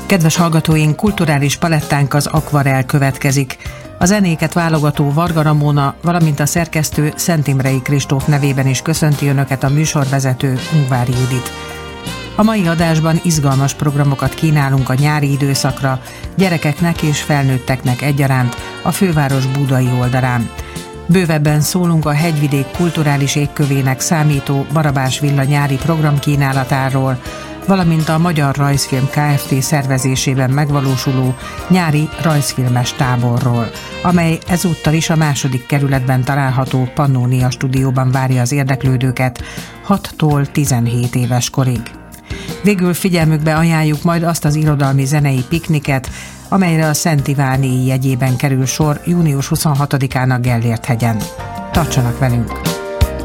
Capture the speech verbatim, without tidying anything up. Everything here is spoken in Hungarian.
Kedves hallgatóink, kulturális palettánk az Akvarell következik. A zenéket válogató Varga Ramona, valamint a szerkesztő Szent Imrei Kristóf nevében is köszönti Önöket a műsorvezető Ungvári Judit. A mai adásban izgalmas programokat kínálunk a nyári időszakra, gyerekeknek és felnőtteknek egyaránt a főváros budai oldalán. Bővebben szólunk a hegyvidék kulturális égkövének számító Barabás Villa nyári programkínálatáról, valamint a Magyar Rajzfilm Kft. Szervezésében megvalósuló nyári rajzfilmes táborról, amely ezúttal is a második kerületben található Pannónia stúdióban várja az érdeklődőket hattól tizenhét éves korig. Végül figyelmükbe ajánljuk majd azt az irodalmi zenei pikniket, amelyre a Szent Ivánéi jegyében kerül sor június huszonhatodikán a Gellért-hegyen. Tartsanak velünk!